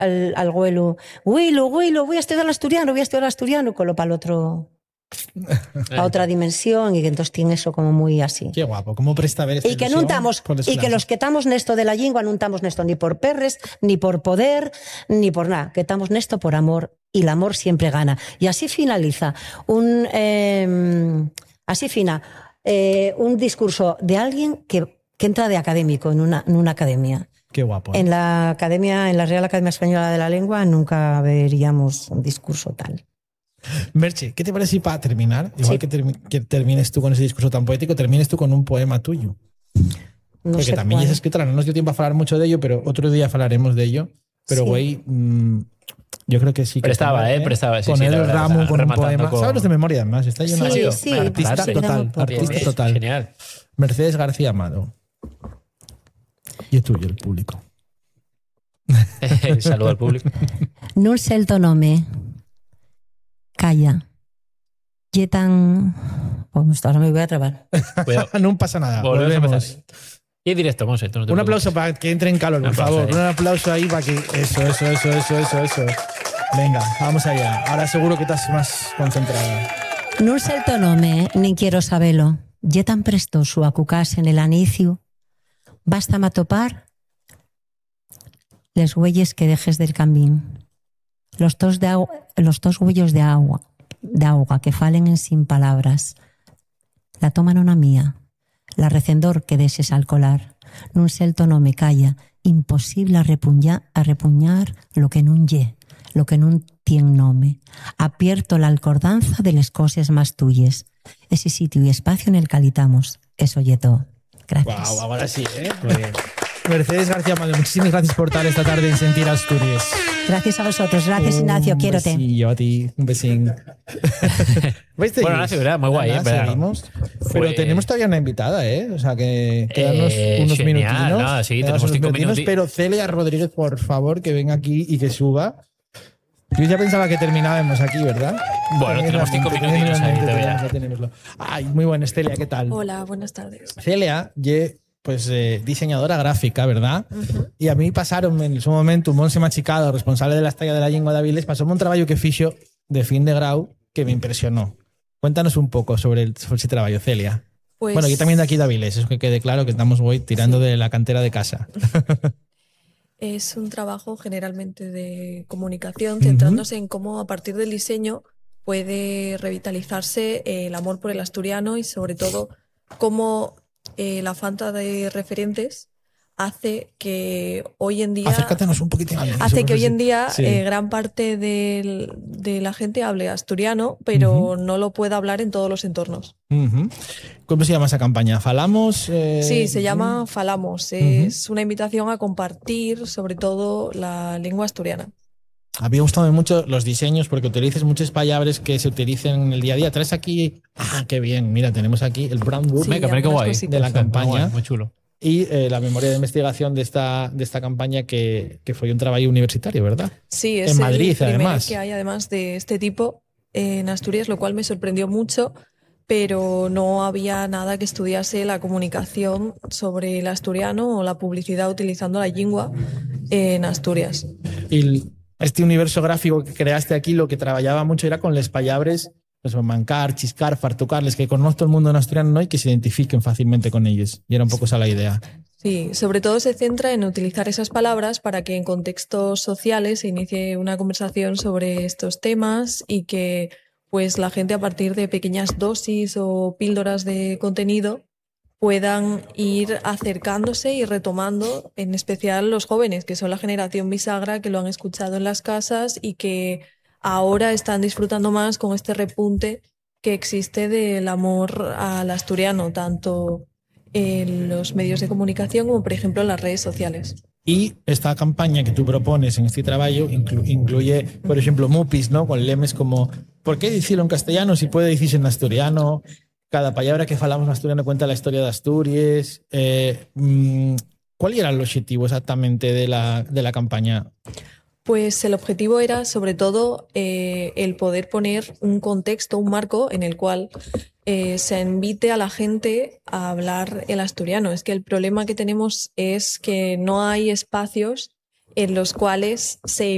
al güelo, Güilo, voy a estudiar asturiano, con lo para el otro... a otra dimensión, y que entonces tiene eso como muy así. Qué guapo, cómo presta ver esta y que no estamos, y que los que estamos nesto de la lingua no estamos nesto ni por perres, ni por poder, ni por nada, que estamos nesto por amor, y el amor siempre gana. Y así finaliza un discurso de alguien que entra de académico en una academia. Qué guapo. En la Real Academia Española de la Lengua nunca veríamos un discurso tal. Merche, ¿qué te parece si para terminar, igual que termines tú con ese discurso tan poético, termines tú con un poema tuyo? No porque sé también cuál. es escritora, no nos dio tiempo a hablar mucho de ello, pero otro día hablaremos de ello. Pero, güey, yo creo que sí. Prestaba, sí, con el ramo, con un poema. Con... ¿Sabes los de memoria, además? Está lleno de... Sí. Artista total. Genial. Mercedes García Amado. Y es tuyo el público. Saludo al público. No sé el tonome. Calla. Yetan... Pues ahora me voy a trabar. No pasa nada. Volvemos. Y directo, Monse. Un aplauso para que entre en calor, por favor. Un aplauso ahí para que... Eso. Venga, vamos allá. Ahora seguro que estás más concentrada. No sé el tonome, ni quiero saberlo. Yetan presto su acucás en el anicio. Basta matopar les huelles que dejes del camín. Los dos huellos de agua que falen en sin palabras. La toman una mía, la recendor que deses al colar. Nun selto no me calla, imposible a repuñar lo que nun ye, lo que nun tien nome. Apierto la alcordanza de les coses más tuyes. Ese sitio y espacio en el que habitamos, eso ye todo. Gracias. Wow, ahora sí, Muy bien. Mercedes García Amado, muchísimas gracias por estar esta tarde en Sentir Asturias. Gracias a vosotros, gracias Ignacio, quiérote. Sí, yo a ti, un besín. Bueno, Ignacio, ¿verdad? Muy guay, seguimos. Pero tenemos todavía una invitada, O sea que quedanos unos minutinos. Sí, tenemos 5 minutos. Pero Celia Rodríguez, por favor, que venga aquí y que suba. Yo ya pensaba que terminábamos aquí, ¿verdad? Bueno, tenemos 5 minutitos ahí todavía. Ay, muy buenas, Celia, ¿qué tal? Hola, buenas tardes. Celia, pues diseñadora gráfica, ¿verdad? Y a mí pasaron en su momento un Monse Machicado, responsable de la Estalla de la Lengua de Avilés, pasó un trabajo que fixo de fin de grau que me impresionó. Cuéntanos un poco sobre ese trabajo, Celia. Pues... Bueno, yo también de aquí de Avilés, es que quede claro que estamos tirando de la cantera de casa. Es un trabajo generalmente de comunicación, centrándose en cómo a partir del diseño puede revitalizarse el amor por el asturiano y sobre todo cómo la falta de referentes hace que hoy en día... Acércatenos un poquitín. Hace que hoy en día gran parte de la gente hable asturiano, pero no lo pueda hablar en todos los entornos. ¿Cómo se llama esa campaña? ¿Falamos? Sí, se llama Falamos. Es una invitación a compartir sobre todo la lengua asturiana. Había gustado mucho los diseños porque utilices muchas palabras que se utilizan en el día a día. Traes aquí, qué bien, mira, tenemos aquí el brand book de la campaña. Muy chulo. Y la memoria de investigación de esta campaña que fue un trabajo universitario, ¿verdad? Sí, es en Madrid, el primero además. Que hay además de este tipo en Asturias, lo cual me sorprendió mucho, pero no había nada que estudiase la comunicación sobre el asturiano o la publicidad utilizando la lengua en Asturias. Y este universo gráfico que creaste aquí, lo que trabajaba mucho era con las palabras, pues mancar, chiscar, fartucarles, que conozco todo el mundo en asturiano, ¿no? Y que se identifiquen fácilmente con ellos. Y era un poco esa la idea. Sí, sobre todo se centra en utilizar esas palabras para que en contextos sociales se inicie una conversación sobre estos temas y que pues la gente a partir de pequeñas dosis o píldoras de contenido puedan ir acercándose y retomando, en especial los jóvenes, que son la generación bisagra, que lo han escuchado en las casas y que ahora están disfrutando más con este repunte que existe del amor al asturiano, tanto en los medios de comunicación como, por ejemplo, en las redes sociales. Y esta campaña que tú propones en este trabajo incluye, por ejemplo, mupis, ¿no? Con lemes como ¿por qué decirlo en castellano si puede decirse en asturiano? Cada palabra que falamos en asturiano cuenta la historia de Asturias. ¿Cuál era el objetivo exactamente de la campaña? Pues el objetivo era, sobre todo, el poder poner un contexto, un marco en el cual se invite a la gente a hablar el asturiano. Es que el problema que tenemos es que no hay espacios en los cuales se